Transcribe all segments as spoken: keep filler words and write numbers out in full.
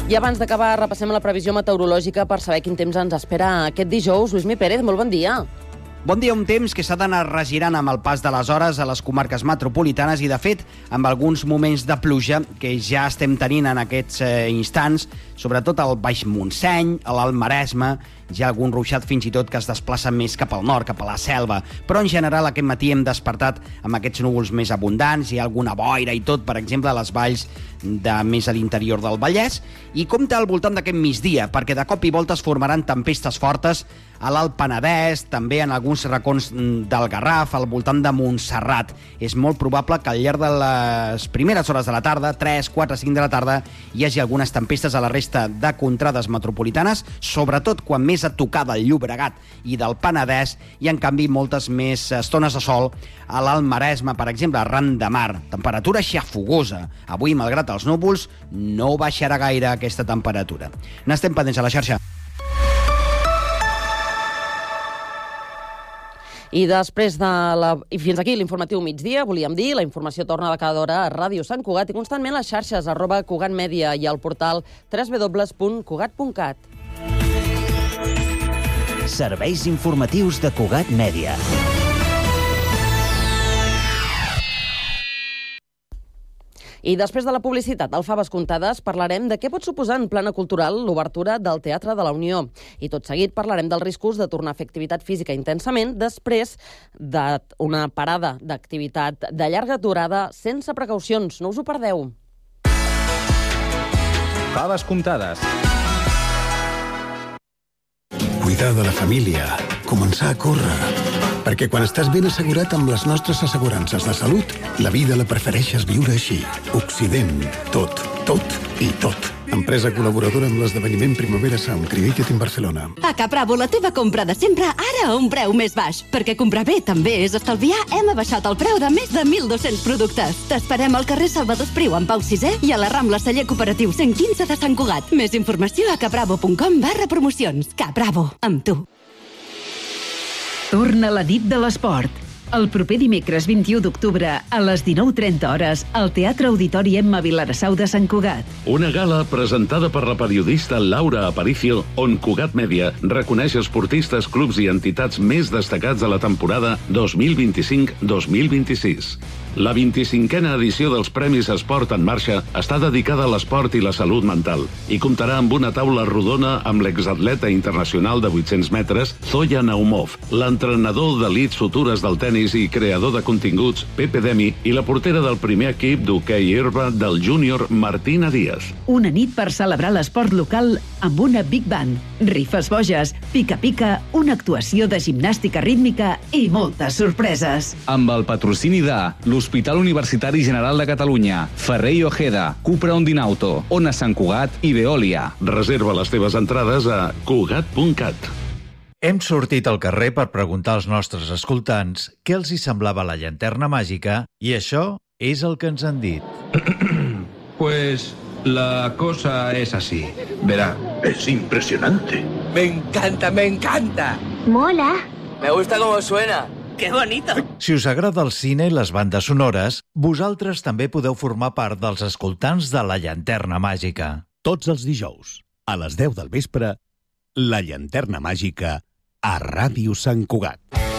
I abans d'acabar, repassem la previsió meteorològica per saber quin temps ens espera aquest dijous. Lluís Mi Pérez, molt bon dia. Bon dia, un temps que s'ha d'anar regirant amb el pas de les hores a les comarques metropolitanes i, de fet, amb alguns moments de pluja que ja estem tenint en aquests eh, instants, sobretot al Baix Montseny, a l'Alt Maresme. Hi ha algun ruixat fins i tot que es desplaça més cap al nord, cap a la selva, però en general aquest matí hem despertat amb aquests núvols més abundants, hi ha alguna boira i tot, per exemple, a les valls de més a l'interior del Vallès, i compta al voltant d'aquest migdia, perquè de cop i volta es formaran tempestes fortes a l'Alt Penedès, també en alguns racons del Garraf, al voltant de Montserrat. És molt probable que al llarg de les primeres hores de la tarda, tres, quatre, cinc de la tarda, hi hagi algunes tempestes a la resta de contrades metropolitanes, sobretot quan més a tocar del Llobregat i del Penedès, i en canvi moltes més estones de sol a l'Alt Maresme, per exemple, arran de mar. Temperatura xafogosa. Avui, malgrat els núvols, no baixarà gaire aquesta temperatura. N'estem pendents a la xarxa. I després de la... I fins aquí l'informatiu migdia, volíem dir, la informació torna de cada hora a Ràdio Sant Cugat i constantment a les xarxes arroba Cugat Mèdia i al portal w w w punt cugat punt cat. Serveis informatius de Cugat Mèdia. I després de la publicitat al Faves Comptades parlarem de què pot suposar en plana cultural l'obertura del Teatre de la Unió. I tot seguit parlarem dels riscos de tornar a fer activitat física intensament després d'una parada d'activitat de llarga durada sense precaucions. No us ho perdeu. Faves Comptades. Cuidar de la família, començar a córrer. Perquè quan estàs ben assegurat amb les nostres assegurances de salut, la vida la prefereixes viure així. Occident. Tot, tot i tot. Empresa col·laboradora amb l'esdeveniment Primavera Sound Created in Barcelona. A Capravo, la teva compra de sempre, ara a un preu més baix. Perquè comprar bé també és estalviar, hem abaixat el preu de més de mil dos-cents productes. T'esperem al carrer Salvador Espriu, en Pau sisè, i a la Rambla Celler Cooperatiu cent quinze de Sant Cugat. Més informació a capravo punt com barra promocions. Capravo, amb tu. Torna la nit de l'esport. El proper dimecres vint-i-u d'octubre, a les dinou trenta hores, al Teatre Auditori Emma Vilarassau de Sant Cugat. Una gala presentada per la periodista Laura Aparicio, on Cugat Mèdia reconeix esportistes, clubs i entitats més destacats de la temporada dos mil vint-i-cinc dos mil vint-i-sis. La vint-i-cinquena edició dels Premis Esport en Marxa està dedicada a l'esport i la salut mental i comptarà amb una taula rodona amb l'exatleta internacional de vuit-cents metres, Zoya Naumov, l'entrenador d'elits futures del tenis i creador de continguts, Pepe Demi, i la portera del primer equip d'hoquei herba del júnior, Martina Díaz. Una nit per celebrar l'esport local amb una Big Band, rifes boges, pica-pica, una actuació de gimnàstica rítmica i moltes sorpreses. Amb el patrocini de l'Hospital Universitari General de Catalunya, Ferrer i Ojeda, Cupra Ondinauto, Ona Sant Cugat i Veolia. Reserva les teves entrades a cugat punt cat. Hem sortit al carrer per preguntar als nostres escoltants què els hi semblava la llanterna màgica i això és el que ens han dit. Pues la cosa es así. Verá, es impresionante. Me encanta, me encanta. Mola. Me gusta cómo suena. ¡Qué bonito! Si us agrada el cine i les bandes sonores, vosaltres també podeu formar part dels escoltants de La Llanterna Màgica. Tots els dijous, a les deu del vespre, La Llanterna Màgica a Ràdio Sant Cugat.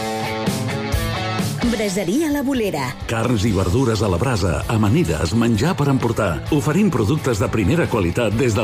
Braseria La Bolera. Carns i verdures a la brasa, amanides, menjar per emportar. Oferim productes de primera qualitat des del